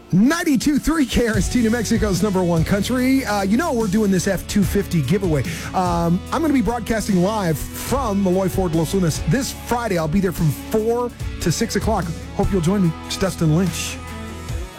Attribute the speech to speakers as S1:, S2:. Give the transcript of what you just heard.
S1: 92.3 KRST, New Mexico's number one country. We're doing this F-250 giveaway. I'm going to be broadcasting live from Malloy Ford, Los Lunas this Friday. I'll be there from 4 to 6 o'clock. Hope you'll join me. It's Dustin Lynch.